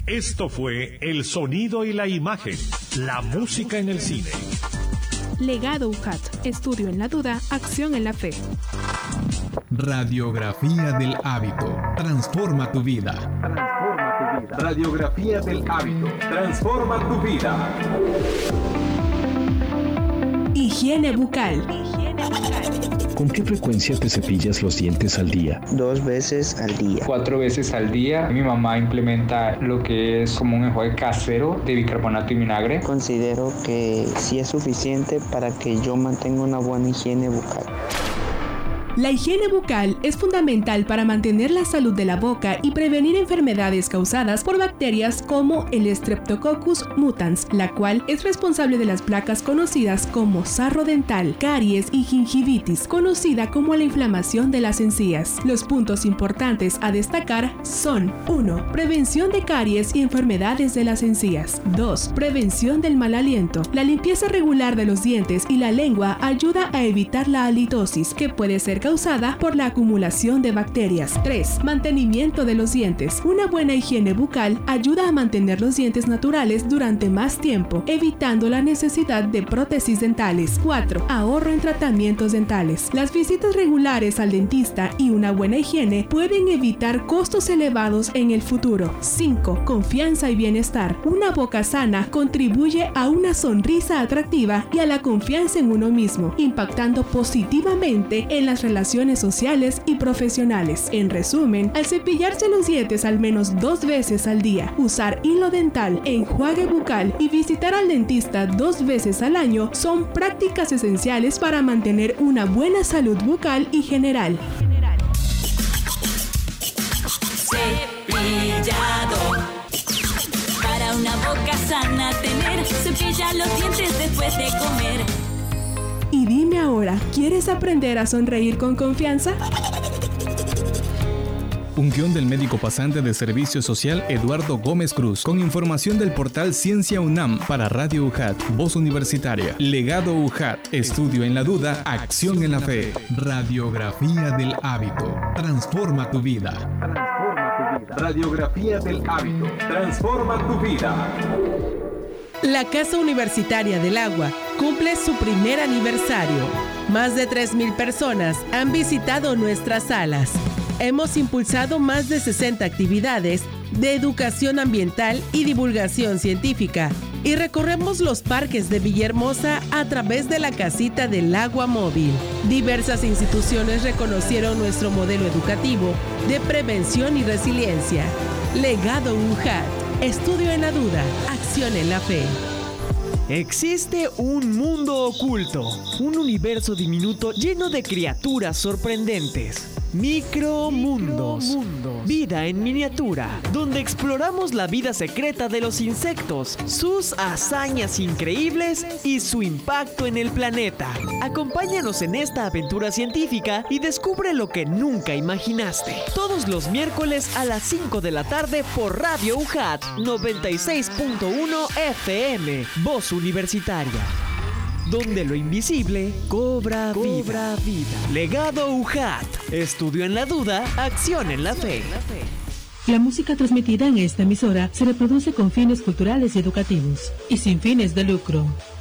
Esto fue El Sonido y la Imagen, la música en el cine. Legado UJAT, estudio en la duda, acción en la fe. Radiografía del hábito, transforma tu vida. Radiografía del hábito, transforma tu vida. Higiene bucal. ¿Con qué frecuencia te cepillas los dientes al día? 2 veces al día. 4 veces al día. Mi mamá implementa lo que es como un enjuague casero de bicarbonato y vinagre. Considero que sí es suficiente para que yo mantenga una buena higiene bucal. La higiene bucal es fundamental para mantener la salud de la boca y prevenir enfermedades causadas por bacterias como el Streptococcus mutans, la cual es responsable de las placas conocidas como sarro dental, caries y gingivitis, conocida como la inflamación de las encías. Los puntos importantes a destacar son: 1. Prevención de caries y enfermedades de las encías. 2. Prevención del mal aliento. La limpieza regular de los dientes y la lengua ayuda a evitar la halitosis, que puede ser causada por la acumulación de bacterias. 3. Mantenimiento de los dientes. Una buena higiene bucal ayuda a mantener los dientes naturales durante más tiempo, evitando la necesidad de prótesis dentales. 4. Ahorro en tratamientos dentales. Las visitas regulares al dentista y una buena higiene pueden evitar costos elevados en el futuro. 5. Confianza y bienestar. Una boca sana contribuye a una sonrisa atractiva y a la confianza en uno mismo, impactando positivamente en las relaciones sociales y profesionales. En resumen, al cepillarse los dientes al menos 2 veces al día, usar hilo dental, enjuague bucal y visitar al dentista 2 veces al año son prácticas esenciales para mantener una buena salud bucal y general. Cepillado. Para una boca sana tener, cepilla los dientes después de comer. Y dime ahora, ¿quieres aprender a sonreír con confianza? Un guión del médico pasante de Servicio Social Eduardo Gómez Cruz, con información del portal Ciencia UNAM para Radio UJAT, Voz Universitaria. Legado UJAT, estudio en la duda, acción en la fe. Radiografía del hábito, transforma tu vida. Radiografía del hábito, transforma tu vida. La Casa Universitaria del Agua cumple su primer aniversario. Más de 3,000 personas han visitado nuestras salas. Hemos impulsado más de 60 actividades de educación ambiental y divulgación científica, y recorremos los parques de Villahermosa a través de la Casita del Agua Móvil. Diversas instituciones reconocieron nuestro modelo educativo de prevención y resiliencia. Legado UJAT, estudio en la duda, acción en la fe. Existe un mundo oculto, un universo diminuto lleno de criaturas sorprendentes. Micromundos. Vida en miniatura, donde exploramos la vida secreta de los insectos, sus hazañas increíbles y su impacto en el planeta. Acompáñanos en esta aventura científica y descubre lo que nunca imaginaste. Todos los miércoles a las 5 de la tarde por Radio UJAT 96.1 FM, Voz Universitaria, donde lo invisible cobra vida. Legado UJAT, estudio en la duda, acción en la fe. La música transmitida en esta emisora se reproduce con fines culturales y educativos y sin fines de lucro.